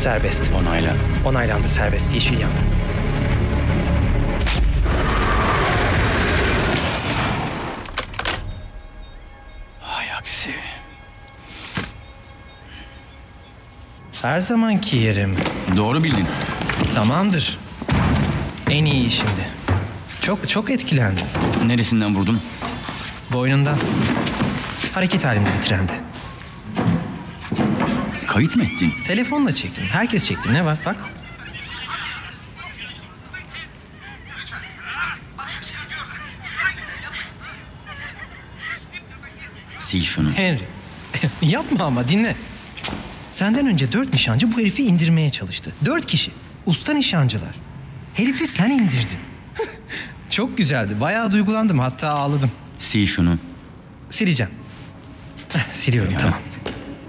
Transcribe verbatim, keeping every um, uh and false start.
Serbest. Onayla. Onaylandı, serbest. Yeşil yandı. Hay aksi. Her zamanki yerim. Doğru bildin. Tamamdır. En iyi şimdi. Çok çok etkilendim. Neresinden vurdun? Boynundan. Hareket halinde bir trende. Kayıt mı ettin? Telefonla çektim. Herkes çekti. Ne var? Bak. Sil şunu. Henry. Yapma ama dinle. Senden önce dört nişancı bu herifi indirmeye çalıştı. Dört kişi. Usta nişancılar. Herifi sen indirdin. Çok güzeldi. Bayağı duygulandım. Hatta ağladım. Sil şunu. Sileceğim. Siliyorum, Ya. tamam.